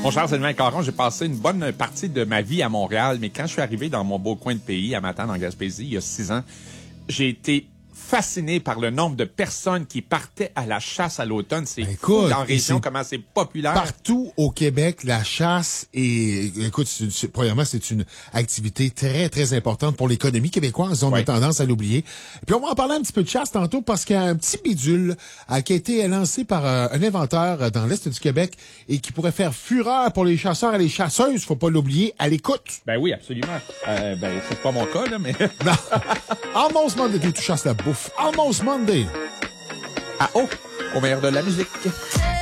Mon cher Sylvain Caron, j'ai passé une bonne partie de ma vie à Montréal, mais quand je suis arrivé dans mon beau coin de pays, à Matane, en Gaspésie, il y a 6 ans, j'ai été fasciné par le nombre de personnes qui partaient à la chasse à l'automne. C'est fou en région, comment c'est populaire. Partout au Québec, la chasse est, écoute, premièrement, c'est une activité très, très importante pour l'économie québécoise. On a tendance à l'oublier. Puis on va en parler un petit peu de chasse tantôt parce qu'il y a un petit bidule qui a été lancé par un inventeur dans l'Est du Québec et qui pourrait faire fureur pour les chasseurs et les chasseuses. Faut pas l'oublier. À l'écoute. Ben oui, absolument. C'est pas mon cas, là, mais... Non. Almost Monday, tu chasses la bouffe. Almost Monday. Ah oh, au meilleur de la musique.